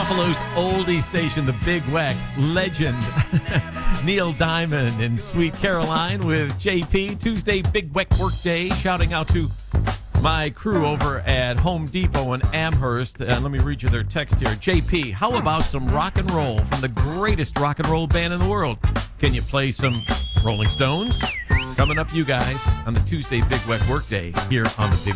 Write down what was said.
Buffalo's oldie station, the Big Weck, legend Neil Diamond and Sweet Caroline with JP. Tuesday, Big Weck Workday. Shouting out to my crew over at Home Depot in Amherst. Let me read you their text here. JP, how about some rock and roll from the greatest rock and roll band in the world? Can you play some Rolling Stones? Coming up, you guys, on the Tuesday Big Weck Workday here on the Big